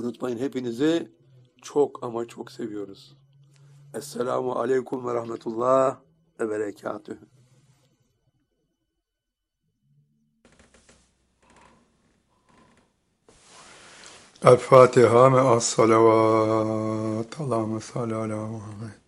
Unutmayın, hepinizi çok ama çok seviyoruz. Esselamu aleyküm ve rahmetullah ve berekatühü. El Fatiha ve as-salavat. Allahümme salli ala Muhammed.